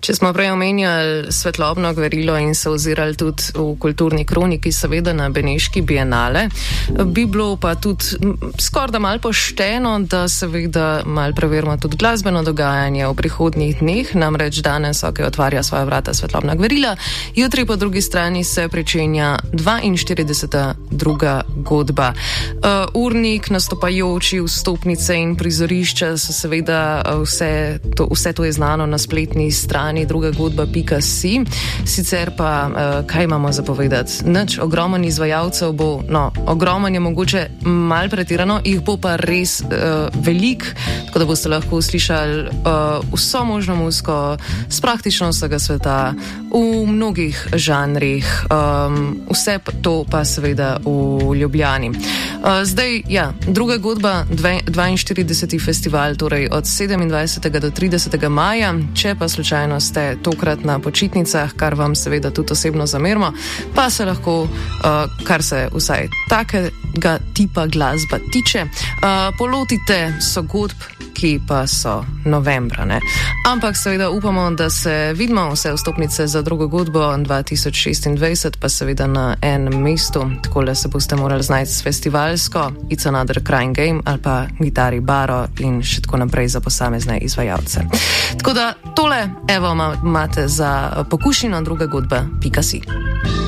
Če smo prej omenjali svetlobno gverilo in se ozirali tudi v kulturni kroniki, seveda na Beneški bienale, bi bilo pa tudi skoraj da malo pošteno, da seveda malo preverimo tudi glasbeno dogajanje v prihodnjih dneh, namreč danes otvarja svoja vrata svetlobna gverila, jutri po drugi strani se pričenja 42. druga godba. Urnik, nastopajoči, vstopnice in prizorišča so seveda vse to je znano na spletni strani drugagodba.si. Sicer pa, kaj imamo za povedati? Nič, ogromen izvajalcev bo, ogromen je mogoče malo pretirano, jih bo pa res velik, tako da boste lahko slišali vso možno muziko z praktično vsega sveta, v mnogih žanrih, vse to pa seveda v Ljubljani. Zdaj, druga godba, 42. festival, torej od 27. do 30. maja, če pa slučajno ste tokrat na počitnicah, kar vam seveda tudi osebno zamerimo, pa se lahko, kar se vsaj takega tipa glasba tiče, polotite sogodb, ki pa so novembra, ne. Ampak seveda upamo, da se vidimo, vse vstopnice za drugo godbo 2026, pa seveda na enem mestu, takole se boste morali znajti s festivalsko It's Another Crying Game ali pa Gitari Baro in še tako naprej za posamezne izvajalce. Tako da tole, evo, imate za pokušino druga godba.si.